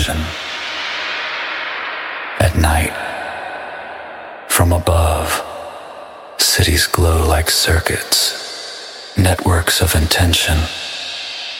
illusion. At night, from above, cities glow like circuits, networks of intention.